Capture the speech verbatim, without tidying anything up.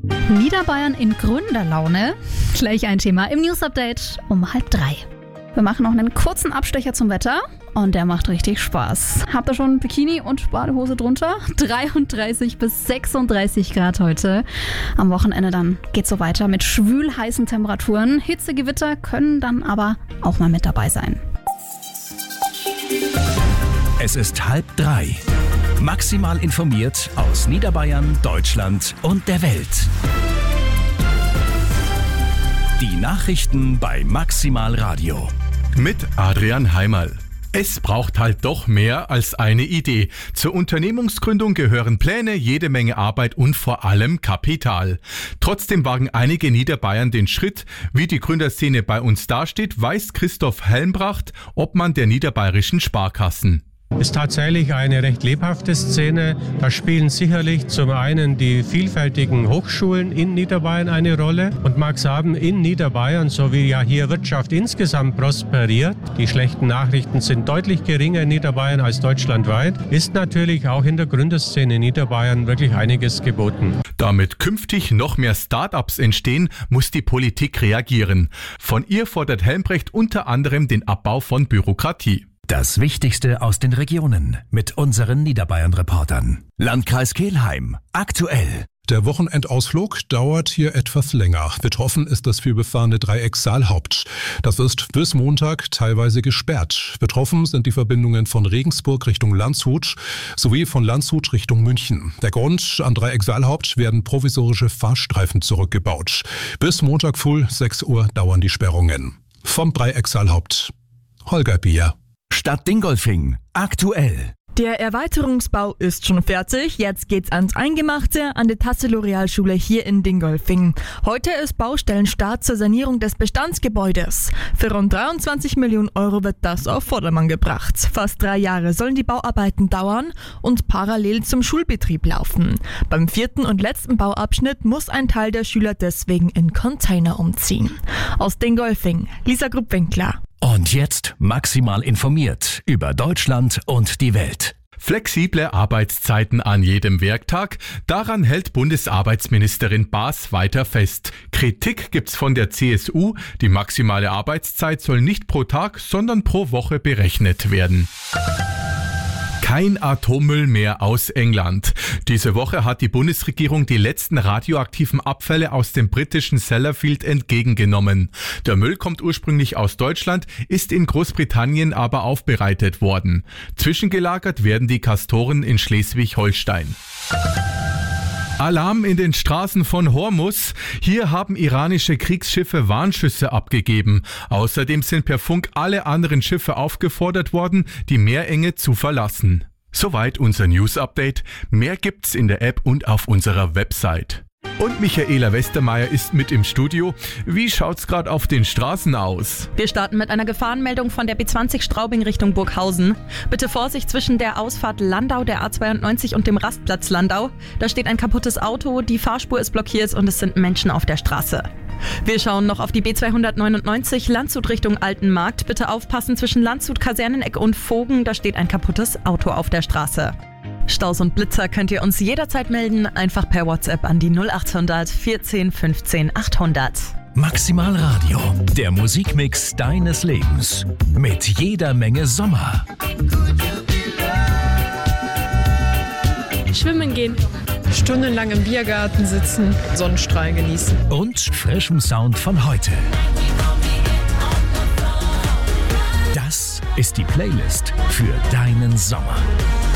Niederbayern in Gründerlaune. Gleich ein Thema im News-Update um halb drei. Wir machen noch einen kurzen Abstecher zum Wetter und der macht richtig Spaß. Habt ihr schon Bikini und Badehose drunter? dreiunddreißig bis sechsunddreißig Grad heute. Am Wochenende dann geht's so weiter mit schwül heißen Temperaturen. Hitzegewitter können dann aber auch mal mit dabei sein. Es ist halb drei. Maximal informiert aus Niederbayern, Deutschland und der Welt. Die Nachrichten bei Maximal Radio. Mit Adrian Heimerl. Es braucht halt doch mehr als eine Idee. Zur Unternehmensgründung gehören Pläne, jede Menge Arbeit und vor allem Kapital. Trotzdem wagen einige Niederbayern den Schritt. Wie die Gründerszene bei uns dasteht, weiß Christoph Helmbracht, Obmann der niederbayerischen Sparkassen. Ist tatsächlich eine recht lebhafte Szene. Da spielen sicherlich zum einen die vielfältigen Hochschulen in Niederbayern eine Rolle. Und mag sagen, in Niederbayern, so wie ja hier Wirtschaft insgesamt prosperiert, die schlechten Nachrichten sind deutlich geringer in Niederbayern als deutschlandweit, ist natürlich auch in der Gründerszene in Niederbayern wirklich einiges geboten. Damit künftig noch mehr Start-ups entstehen, muss die Politik reagieren. Von ihr fordert Helmbrecht unter anderem den Abbau von Bürokratie. Das Wichtigste aus den Regionen mit unseren Niederbayern-Reportern. Landkreis Kelheim, aktuell. Der Wochenendausflug dauert hier etwas länger. Betroffen ist das vielbefahrene Dreieck Saalhaupt. Das ist bis Montag teilweise gesperrt. Betroffen sind die Verbindungen von Regensburg Richtung Landshut sowie von Landshut Richtung München. Der Grund: am Dreieck Saalhaupt werden provisorische Fahrstreifen zurückgebaut. Bis Montag früh sechs Uhr dauern die Sperrungen. Vom Dreieck Saalhaupt, Holger Bier. Stadt Dingolfing, aktuell. Der Erweiterungsbau ist schon fertig. Jetzt geht's ans Eingemachte an der Tassilo-Realschule hier in Dingolfing. Heute ist Baustellenstart zur Sanierung des Bestandsgebäudes. Für rund dreiundzwanzig Millionen Euro wird das auf Vordermann gebracht. Fast drei Jahre sollen die Bauarbeiten dauern und parallel zum Schulbetrieb laufen. Beim vierten und letzten Bauabschnitt muss ein Teil der Schüler deswegen in Container umziehen. Aus Dingolfing, Lisa Gruppwinkler. Und jetzt maximal informiert über Deutschland und die Welt. Flexible Arbeitszeiten an jedem Werktag, daran hält Bundesarbeitsministerin Baas weiter fest. Kritik gibt's von der C S U, die maximale Arbeitszeit soll nicht pro Tag, sondern pro Woche berechnet werden. Kein Atommüll mehr aus England. Diese Woche hat die Bundesregierung die letzten radioaktiven Abfälle aus dem britischen Sellafield entgegengenommen. Der Müll kommt ursprünglich aus Deutschland, ist in Großbritannien aber aufbereitet worden. Zwischengelagert werden die Castoren in Schleswig-Holstein. Alarm in den Straßen von Hormuz. Hier haben iranische Kriegsschiffe Warnschüsse abgegeben. Außerdem sind per Funk alle anderen Schiffe aufgefordert worden, die Meerenge zu verlassen. Soweit unser News-Update. Mehr gibt's in der App und auf unserer Website. Und Michaela Westermeier ist mit im Studio. Wie schaut's gerade auf den Straßen aus? Wir starten mit einer Gefahrenmeldung von der B zwanzig Straubing Richtung Burghausen. Bitte Vorsicht zwischen der Ausfahrt Landau, der A zweiundneunzig und dem Rastplatz Landau. Da steht ein kaputtes Auto, die Fahrspur ist blockiert und es sind Menschen auf der Straße. Wir schauen noch auf die B zweihundertneunundneunzig Landshut Richtung Altenmarkt. Bitte aufpassen zwischen Landshut, Kaserneneck und Vogen. Da steht ein kaputtes Auto auf der Straße. Staus und Blitzer könnt ihr uns jederzeit melden, einfach per WhatsApp an die null achthundert vierzehn fünfzehn achthundert. Maximal Radio, der Musikmix deines Lebens. Mit jeder Menge Sommer. Schwimmen gehen. Stundenlang im Biergarten sitzen, Sonnenstrahlen genießen. Und frischem Sound von heute. Das ist die Playlist für deinen Sommer.